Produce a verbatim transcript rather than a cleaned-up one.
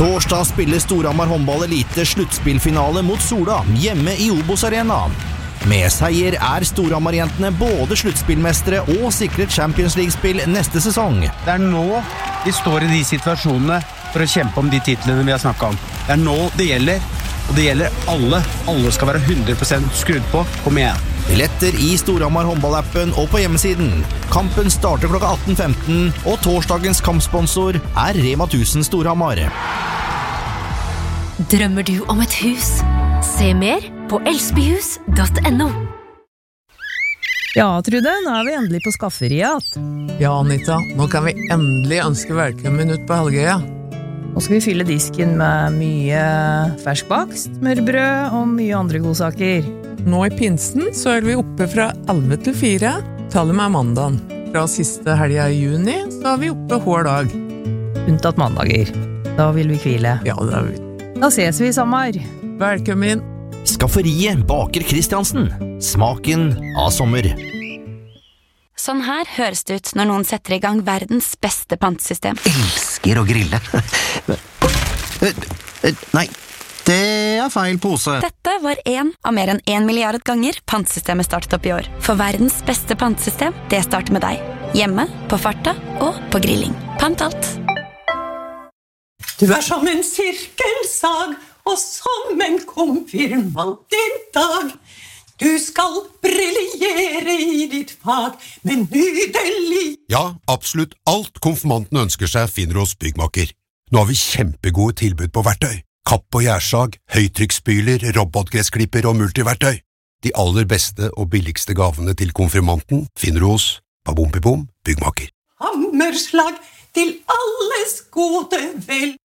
Torsdag spiller Storhamar håndball elite sluttspillfinale mot Sola hjemme i Obos Arena. Med seier er Storhamar-jentene både sluttspillmestere og sikret Champions League-spill neste sesong. Det er nå vi står i de situasjonene for å kjempe om de titlene vi har snakket om. Det er nå det gjelder, og det gjelder alle. Alle skal være hundre prosent skrudd på. Kom igjen. Billetter i Storhamar håndballappen og på hjemmesiden. Kampen starter klokka atten femten, og torsdagens kampsponsor er Rema tusen Storhamar. Drømmer du om et hus? Se mer på elsbyhus punktum no. Ja, Trude, nå er vi endelig på skafferiet. Ja, Anita, nå kan vi endelig ønske velkommen ut på Helgøya. Nå skal vi fylle disken med mye ferskbakst, smørbrød og mye andre godsaker. Nå i pinsen så er vi oppe fra elleve til fire, tallet med mandagen. Fra siste helga i juni så er vi oppe hver dag. Unntatt mandager. Da vil vi hvile. Ja, det er vi. Da ses vi i sommer. Velkommen. Skafferiet Baker Kristiansen. Smaken av sommer. Sånn her høres det ut når noen setter i gang verdens beste pantesystem. Elsker å grille. Nei, det er feil pose. Dette var en av mer enn en milliard ganger pantesystemet startet opp i år. For verdens beste pantesystem, det starter med deg. Hjemme, på farta og på grilling. Pant alt. Du er som en sirkelsag, og som en konfirmant i dag. Du skal briljere i ditt fag, men nydelig. Ja, absolutt alt konfirmanten ønsker seg finner hos Byggmaker. Nå har vi kjempegode tilbud på verktøy. Kapp og gjærsag, høytrykksspyler, robotgressklipper og multiverktøy. De aller beste og billigste gavene til konfirmanten finner hos Babompibom Byggmaker. Hammerslag til alles gode vel.